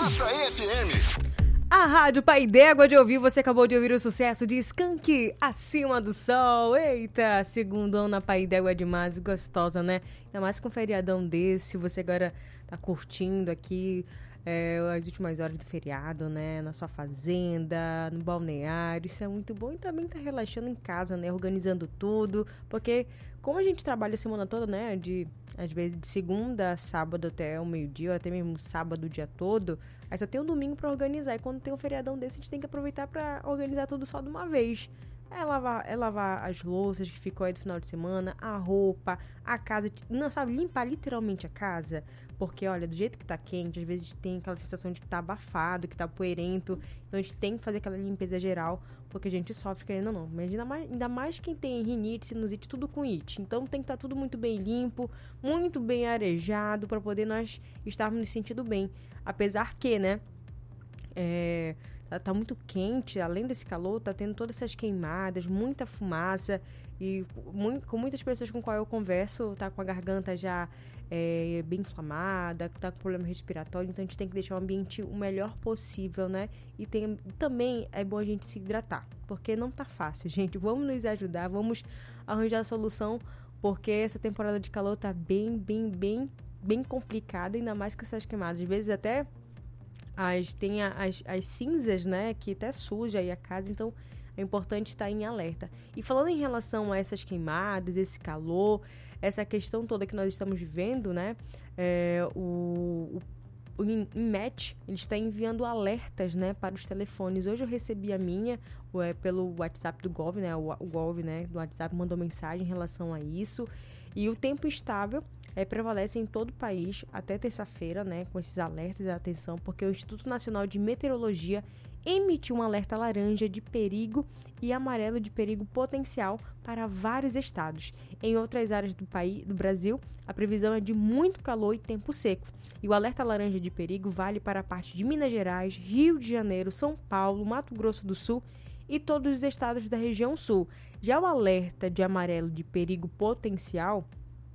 Açaí FM. A Rádio Pai d'Égua de ouvir, você acabou de ouvir o sucesso de Skank, Acima do Sol. Eita, segundão na Pai d'Égua é demais, gostosa, né? Ainda mais com um feriadão desse, você agora tá curtindo aqui as últimas horas do feriado, né? Na sua fazenda, no balneário, isso é muito bom. E também tá relaxando em casa, né? Organizando tudo, porque como a gente trabalha a semana toda, né? Às vezes de segunda a sábado até o meio-dia, ou até mesmo sábado o dia todo, aí só tem um domingo pra organizar. E quando tem um feriadão desse, a gente tem que aproveitar pra organizar tudo só de uma vez. É lavar as louças que ficou aí do final de semana, a roupa, a casa. Não, sabe, limpar literalmente a casa. Porque, olha, do jeito que tá quente, às vezes tem aquela sensação de que tá abafado, que tá poeirento. Então a gente tem que fazer aquela limpeza geral, porque a gente sofre querendo ou não. Mas ainda mais quem tem rinite, sinusite, tudo com it. Então tem que estar tudo muito bem limpo, muito bem arejado, pra poder nós estarmos nos sentindo bem. Apesar que, né, tá muito quente, além desse calor, tá tendo todas essas queimadas, muita fumaça. E com muitas pessoas com qual eu converso, tá com a garganta já bem inflamada, tá com problema respiratório, então a gente tem que deixar o ambiente o melhor possível, né? E também é bom a gente se hidratar, porque não tá fácil, gente. Vamos nos ajudar, vamos arranjar a solução, porque essa temporada de calor tá bem complicada, ainda mais com essas queimadas. Às vezes até tem as cinzas, né, que até suja aí a casa, então é importante estar em alerta. E falando em relação a essas queimadas, esse calor, essa questão toda que nós estamos vivendo, né, o INMET, ele está enviando alertas, né, para os telefones. Hoje eu recebi a minha pelo WhatsApp do Gov, né, o Gov, né, do WhatsApp mandou mensagem em relação a isso. E o tempo estável prevalece em todo o país até terça-feira, né, com esses alertas e atenção, porque o Instituto Nacional de Meteorologia emitiu um alerta laranja de perigo e amarelo de perigo potencial para vários estados. Em outras áreas do Brasil, a previsão é de muito calor e tempo seco. E o alerta laranja de perigo vale para a parte de Minas Gerais, Rio de Janeiro, São Paulo, Mato Grosso do Sul e todos os estados da região sul. Já o alerta de amarelo de perigo potencial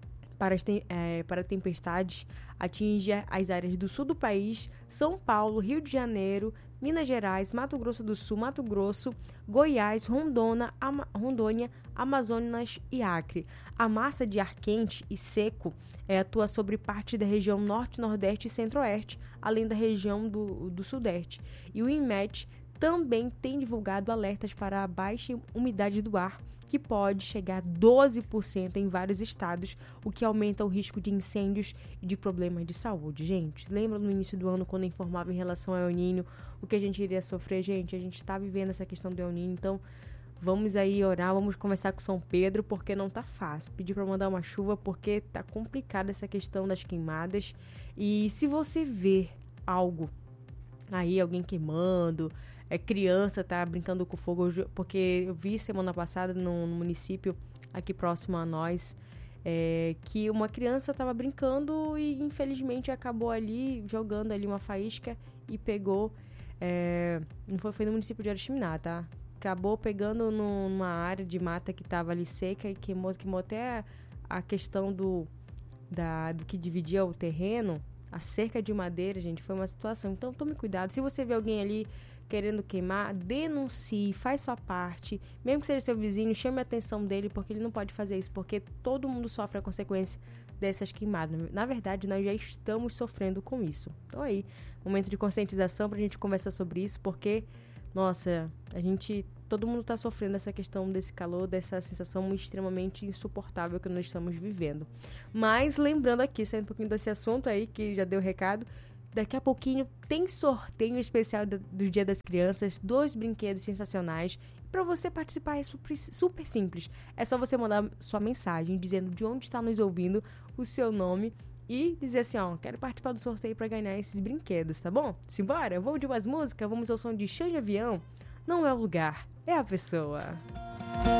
para tempestades atinge as áreas do sul do país, São Paulo, Rio de Janeiro, Minas Gerais, Mato Grosso do Sul, Mato Grosso, Goiás, Rondônia, Amazonas e Acre. A massa de ar quente e seco atua sobre parte da região norte, nordeste e centro-oeste, além da região do sudeste. E o INMET também tem divulgado alertas para a baixa umidade do ar, que pode chegar a 12% em vários estados, o que aumenta o risco de incêndios e de problemas de saúde. Gente, lembra no início do ano, quando eu informava em relação ao El Niño, o que a gente iria sofrer? Gente, a gente está vivendo essa questão do El Niño, então vamos aí orar, vamos conversar com São Pedro, porque não tá fácil. Pedir para mandar uma chuva, porque tá complicada essa questão das queimadas. E se você ver algo aí, alguém queimando, criança tá brincando com fogo, porque eu vi semana passada no município aqui próximo a nós, que uma criança tava brincando e infelizmente acabou ali jogando ali uma faísca e pegou, não foi no município de Araximiná, tá? Acabou pegando numa área de mata que tava ali seca e queimou até a questão do que dividia o terreno, a cerca de madeira, gente, foi uma situação. Então tome cuidado, se você vê alguém ali querendo queimar, denuncie, faz sua parte, mesmo que seja seu vizinho, chame a atenção dele, porque ele não pode fazer isso, porque todo mundo sofre a consequência dessas queimadas. Na verdade, nós já estamos sofrendo com isso. Então aí, momento de conscientização pra gente conversar sobre isso, porque, nossa, todo mundo tá sofrendo essa questão desse calor, dessa sensação extremamente insuportável que nós estamos vivendo. Mas, lembrando aqui, saindo um pouquinho desse assunto aí, que já deu o recado, daqui a pouquinho tem sorteio especial do Dia das Crianças, 2 brinquedos sensacionais. Para você participar é super simples. É só você mandar sua mensagem dizendo de onde está nos ouvindo, o seu nome e dizer assim, ó, quero participar do sorteio para ganhar esses brinquedos, tá bom? Simbora, vamos de umas músicas, vamos ao som de Xande Avião. Não é o lugar, é a pessoa.